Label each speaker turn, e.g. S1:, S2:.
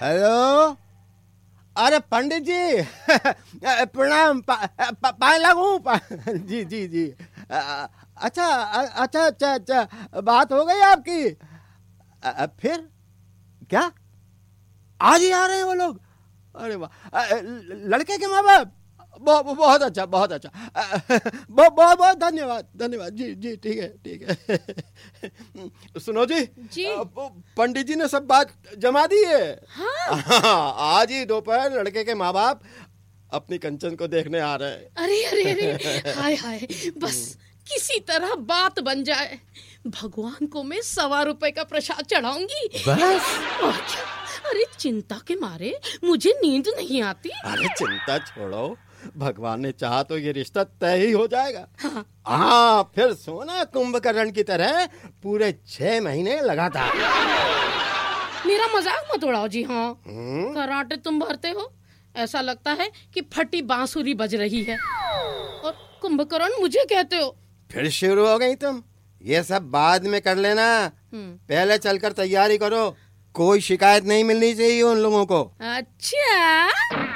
S1: Hello, अरे पंडित जी प्रणाम। पाए लगू जी जी जी। अच्छा अच्छा अच्छा अच्छा, बात हो गई आपकी? फिर क्या आज ही आ रहे हैं वो लोग? अरे वाह, लड़के के माँ बाप? बहुत अच्छा, बहुत अच्छा। बहुत बहुत बहुत धन्यवाद, धन्यवाद जी जी। ठीक है ठीक है। सुनो जी,
S2: जी।
S1: पंडित जी ने सब बात जमा दी है।
S2: हाँ।
S1: आज ही दोपहर लड़के के माँ बाप अपनी कंचन को देखने आ रहे हैं।
S2: अरे अरे अरे, हाय हाय, बस किसी तरह बात बन जाए। भगवान को मैं 1.25 रुपए का प्रसाद चढ़ाऊंगी
S1: बस।
S2: और क्या। अरे चिंता के मारे मुझे नींद नहीं आती।
S1: अरे चिंता छोड़ो, भगवान ने चाहा तो ये रिश्ता तय ही हो जाएगा।
S2: हाँ।
S1: हाँ, फिर सोना कुंभकर्ण की तरह पूरे 6 महीने लगातार।
S2: मेरा मजाक मत उड़ाओ जी। हाँ, कराटे तुम भरते हो, ऐसा लगता है कि फटी बांसुरी बज रही है, और कुंभकर्ण मुझे कहते हो।
S1: फिर शुरू हो गई तुम। ये सब बाद में कर लेना, पहले चलकर तैयारी करो। कोई शिकायत नहीं मिलनी चाहिए उन लोगों को।
S2: अच्छा।